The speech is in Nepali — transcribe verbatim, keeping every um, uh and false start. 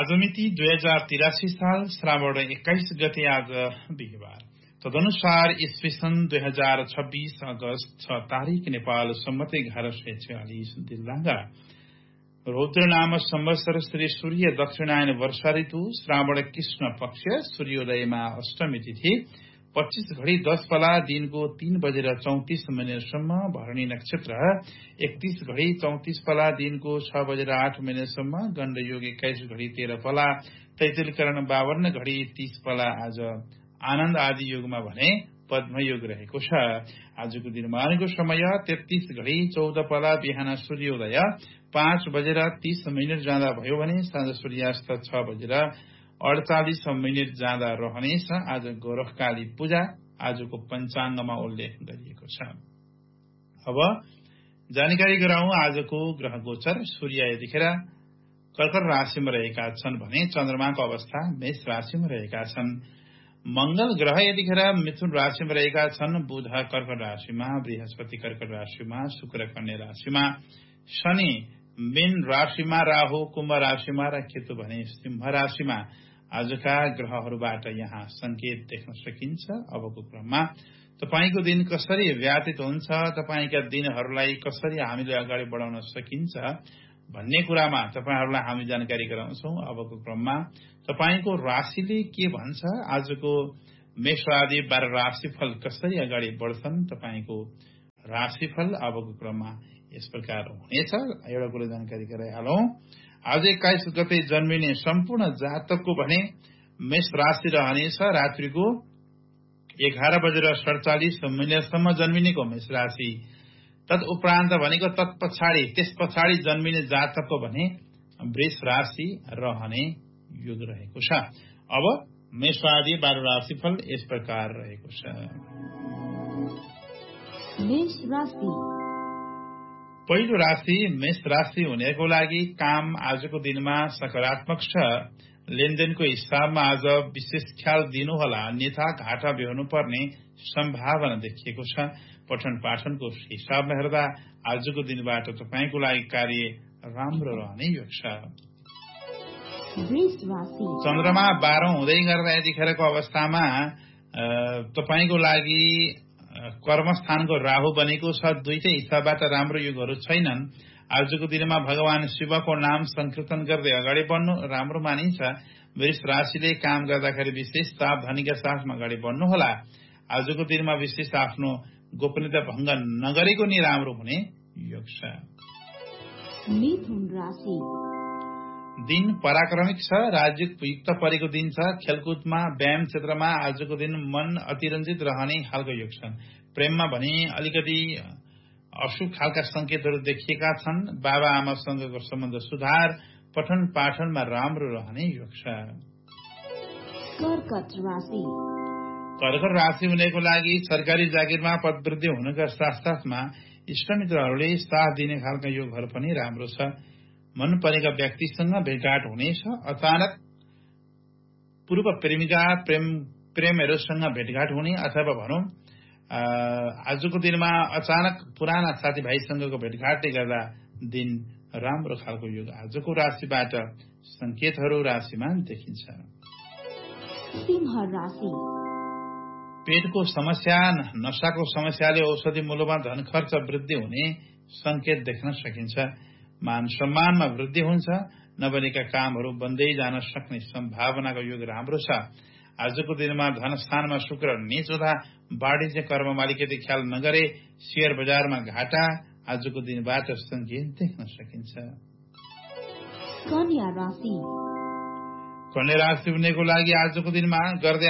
आज मिति दुई हजार तिरासी साल श्रावण एक्काइस गते आज बिहिबार। तदनुसार ईस्वी सन् दुई हजार छब्बीस अगस्त छ तारिक नेपाल सम्मत एघार सय छयालिस दिल्लाङ्गा रौद्र नाम संवत्सर श्री सूर्य दक्षिणायन वर्षा ऋतु श्रावण कृष्ण पक्ष सूर्योदयमा अष्टमी तिथि पच्चीस घड़ी दस पला दिनको तीन बजेर चौतिस मिनटसम्म भरणी नक्षत्र एकतीस घड़ी चौतिस पला दिनको छ बजेर आठ मिनटसम्म गण्ड योग एक्काइस घड़ी तेह्र पला तैतिलकरण बावन्न घड़ी तीस पला आज आनन्द आदि योगमा भने पद्मयोग रहेको छ। आजको दिनमानको समय तेत्तीस घड़ी चौध पला बिहान सूर्योदय पाँच बजेर तीस मिनट जाँदा भयो भने साँझ सूर्यास्त छ बजेर अड़चालिस मिनट जाँदा रहनेछ। आज गोरखकाली पूजा आजको पञ्चाङ्गमा उल्लेख गरिएको छ। अब जानकारी गराउँ आजको ग्रह गोचर। सूर्य यतिखेर कर्कट राशिमा रहेका छन् भने चन्द्रमाको अवस्था मेष राशिमा रहेका छन्। मंगल ग्रह यतिखेर मिथुन राशिमा रहेका छन्। बुध कर्कट राशिमा, बृहस्पति कर्कट राशिमा, शुक्र कन्या राशिमा, शनि मीन राशिमा, राहु कुम्भ राशिमा र केतु भने सिंह राशिमा। आजका ग्रहहरूबाट यहाँ संकेत देख्न सकिन्छ। अबको क्रममा तपाईको दिन कसरी व्यतीत हुन्छ, तपाईका दिनहरूलाई कसरी हामीले अगाडि बढाउन सकिन्छ भन्ने कुरामा तपाईहरूलाई हामी जानकारी गराउँछौं। अबको क्रममा तपाईको राशिले के भन्छ, आजको मेष आदि बाह्र राशिफल कसरी अगाडि बढ्छन्, तपाईको राशिफल अबको क्रममा यस प्रकार हुनेछ। एउटा कुरो जानकारी गराइहालौं। आज एक्काइस गते जन्मिने सम्पूर्ण जातकको भने मेष राशि रहनेछ। रात्रिको एघार बजेर सडचालिस मिनटसम्म जन्मिनेको मेष राशि, तत् उपरान्त भनेको तत्पछाडि त्यस पछाडि जन्मिने जातकको भने वृष राशि रहने योग रहेको छ। अब मेष आदि बाह्र राशिफल यस प्रकार रहेको छ। मेष राशि पहिलो राशि मेष राशि हुनेको लागि काम आजको दिनमा सकारात्मक छ। लेनदेनको हिसाबमा आज विशेष ख्याल दिनुहोला, अन्यथा घाटा बेहोर्नु पर्ने सम्भावना देखिएको छ। पठन पाठनको हिसाबमा हेर्दा आजको दिनबाट तपाईको लागि कार्य राम्रो रहने योग छ। चन्द्रमा बाह्रौं हुँदै गर्दा यतिखेरको अवस्थामा तपाईको लागि कर्मस्थानको राहु बनेको छ। दुईटै हिसाबबाट राम्रो योगहरू छैनन्। आजको दिनमा भगवान शिवको नाम संकीर्तन गर्दै अगाडि बढ्नु राम्रो मानिन्छ। वृष राशिले काम गर्दाखेरि विशेष सावधानीका साथमा अगाडि बढ्नुहोला। आजको दिनमा विशेष आफ्नो गोपनीयता भंग नगरेको नि राम्रो हुने योग छ। मिथुन राशि दिन पराक्रमिक छ। राज्य युक्त परेको दिन छ। खेलकुदमा व्यायाम क्षेत्रमा आजको दिन मन अतिरञ्जित रहने खालको योग छन्। प्रेममा भने अलिकति अशुभ खालका संकेतहरू देखिएका छन्। बाबा आमासँगको सम्बन्ध सुधार, पठन पाठनमा राम्रो रहने योग छ। कर्कट राशि कर्कट राशि हुनेको लागि सरकारी जागिरमा पदवृद्धि हुनुका साथसाथमा इष्टमित्रहरूले साथ दिने खालका योगहरू पनि राम्रो छ। मन परेका व्यक्तिसँग भेटघाट हुनेछ। अचानक पूर्व प्रेमिका प्रेम प्रेमहरूसँग भेटघाट हुने अथवा भनौं आजको दिनमा अचानक पुराना साथीभाइसँगको भेटघाटले गर्दा दिन राम्रो खालको योग आजको राशिबाट संकेतहरू राशिमा देखिन्छ। सिंह राशि पेटको समस्या, नशाको समस्याले औषधि मूल्यमा धन खर्च वृद्धि हुने संकेत देख्न सकिन्छ। मान सम्मानमा वृद्धि हुन्छ। नबनेका कामहरू बन्दै जान सक्ने सम्भावनाको योग राम्रो छ। आजको दिनमा धन स्थानमा शुक्र नीच हुँदा वाणिज्य कर्म मालिकले ख्याल नगरे शेयर बजारमा घाटा आजको दिनबाट संकेत देख्न सकिन्छ। कन्या राशि कन्या राशि हुनेको लागि आजको दिनमा गर्दै